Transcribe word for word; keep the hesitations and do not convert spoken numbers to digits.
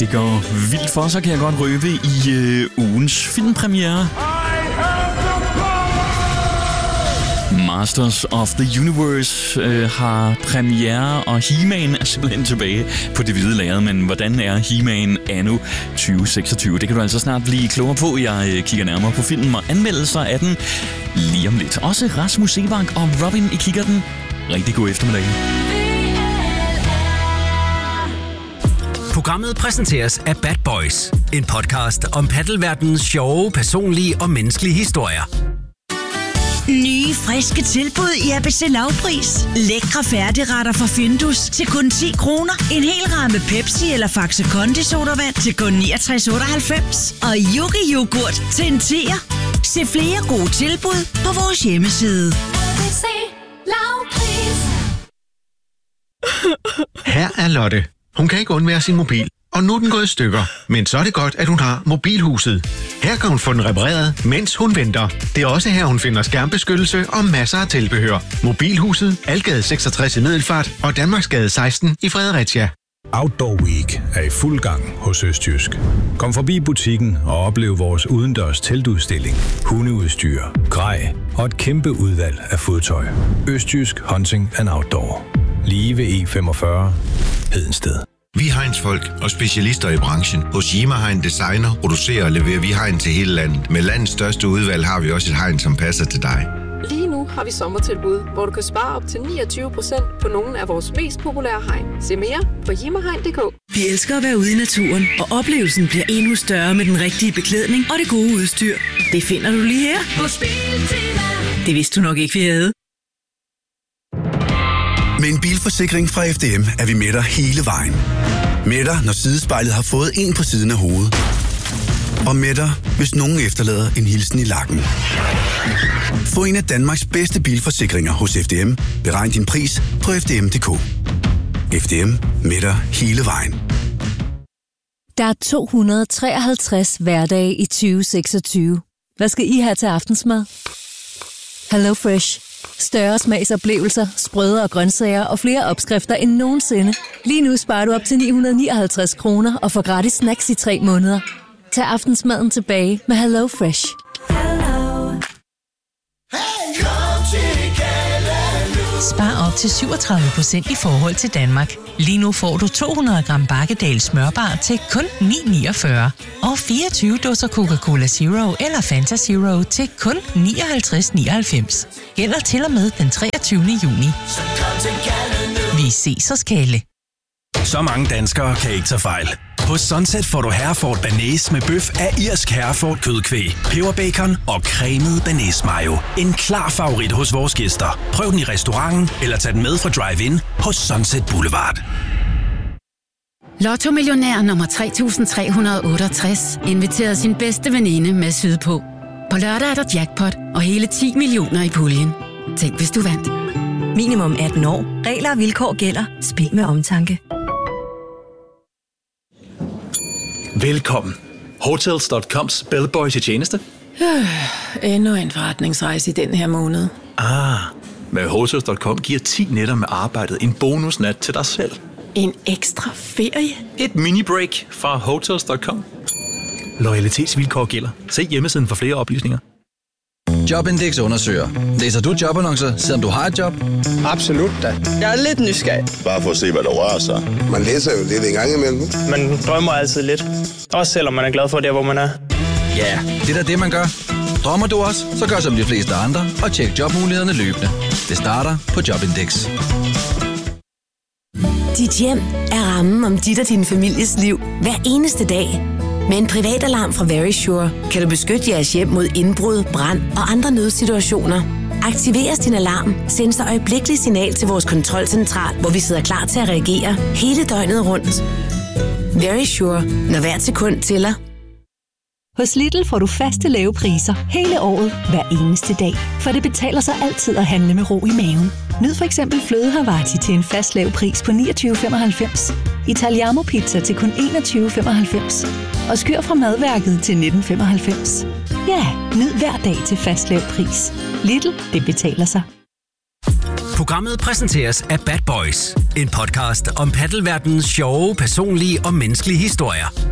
Det går vildt for sig, kan jeg godt røbe, i øh, ugens filmpremiere. Masters of the Universe øh, har premiere, og He-Man er simpelthen tilbage på det hvide lærred. Men hvordan er He-Man anno tyve seksogtyve? Det kan du altså snart blive klogere på. Jeg øh, kigger nærmere på filmen og anmeldelser af den lige om lidt. Også Rasmus Seebach og Robin i Kikkerten. Rigtig god eftermiddag. Programmet præsenteres af Bad Boys, en podcast om paddelverdenens sjove, personlige og menneskelige historier. Nye, friske tilbud i A B C Lavpris. Lækre færdigretter fra Findus til kun ti kroner. En hel ramme Pepsi eller Faxe Kondi sodavand til kun niogtres otteoghalvfems. Og Yogi yoghurt til en tier. Se flere gode tilbud på vores hjemmeside. A B C Lavpris. Her er Lotte. Hun kan ikke undvære sin mobil, og nu er den gået i stykker. Men så er det godt, at hun har Mobilhuset. Her kan hun få den repareret, mens hun venter. Det er også her, hun finder skærmbeskyttelse og masser af tilbehør. Mobilhuset, Algade seksogtres i Middelfart og Danmarksgade seksten i Fredericia. Outdoor Week er i fuld gang hos Østjysk. Kom forbi butikken og oplev vores udendørs teltudstilling, hundeudstyr, grej og et kæmpe udvalg af fodtøj. Østjysk Hunting and Outdoor. Lige ved E femogfyrre, Hedensted. Vi er Heinz-folk og specialister i branchen. Hos Yima Hein Designer producerer og leverer vi hegn til hele landet. Med landets største udvalg har vi også et hegn, som passer til dig. Lige nu har vi sommertilbud, hvor du kan spare op til niogtyve procent på nogle af vores mest populære hegn. Se mere på jimmerhegn punktum d k. Vi elsker at være ude i naturen, og oplevelsen bliver endnu større med den rigtige beklædning og det gode udstyr. Det finder du lige her på Biltema. Det vidste du nok ikke, vi havde. Med en bilforsikring fra F D M er vi med dig hele vejen. Med dig, når sidespejlet har fået en på siden af hovedet. Og med dig, hvis nogen efterlader en hilsen i lakken. Få en af Danmarks bedste bilforsikringer hos F D M. Beregn din pris på f d m punktum d k. F D M, med dig hele vejen. Der er to hundrede treoghalvtreds hverdage i tyve seksogtyve. Hvad skal I have til aftensmad? Hello Fresh. Større smagsoplevelser, sprødere grøntsager og flere opskrifter end nogensinde. Lige nu sparer du op til ni hundrede nioghalvtreds kroner og får gratis snacks i tre måneder. Tag aftensmaden tilbage med Hello Fresh. Spar op til syvogtredive procent i forhold til Danmark. Lige nu får du to hundrede gram Bakkedal smørbar til kun ni niogfyrre. Og fireogtyve dåser Coca-Cola Zero eller Fanta Zero til kun nioghalvtreds nioghalvfems. Gælder til og med den treogtyvende juni. Vi ses hos Kalle. Så mange danskere kan ikke tage fejl. Hos Sunset får du Hereford Bearnaise med bøf af irsk Hereford kødkvæg, peberbacon og cremet bearnaise mayo. En klar favorit hos vores gæster. Prøv den i restauranten eller tag den med fra drive-in hos Sunset Boulevard. Lotto Millionær nummer tre tusind tre hundrede otteogtres inviterer sin bedste veninde med sydpå. På lørdag er der jackpot og hele ti millioner i puljen. Tænk, hvis du vandt. Minimum atten år. Regler og vilkår gælder. Spil med omtanke. Velkommen. Hotels punktum coms bellboy til tjeneste. Øh, endnu en forretningsrejse i den her måned. Ah, med Hotels punktum com giver ti nætter med arbejdet en bonusnat til dig selv. En ekstra ferie? Et mini-break fra Hotels punktum com. Loyalitetsvilkår gælder. Se hjemmesiden for flere oplysninger. Jobindex undersøger. Læser du jobannoncer, selvom du har et job? Absolut da. Jeg er lidt nysgerrig. Bare for at se, hvad der rører sig. Man læser jo lidt en gang imellem. Man drømmer altid lidt. Også selvom man er glad for det, hvor man er. Ja, det er da det, man gør. Drømmer du også, så gør som de fleste andre og tjek jobmulighederne løbende. Det starter på Jobindex. Dit hjem er rammen om dit og din families liv hver eneste dag. Med en privatalarm fra Verisure kan du beskytte jeres hjem mod indbrud, brand og andre nødsituationer. Aktiveres din alarm, send så øjeblikkelig signal til vores kontrolcentral, hvor vi sidder klar til at reagere hele døgnet rundt. Verisure, når hvert sekund tæller. Hos Lidl får du faste lave priser hele året, hver eneste dag. For det betaler sig altid at handle med ro i maven. Nyd for eksempel fløde Havarti til en fast lav pris på niogtyve femoghalvfems. Italiano pizza til kun enogtyve femoghalvfems. Og skyr fra madværket til nitten femoghalvfems. Ja, nyd hver dag til fast lav pris. Lidl, det betaler sig. Programmet præsenteres af Bad Boys, en podcast om paddelverdenens sjove, personlige og menneskelige historier.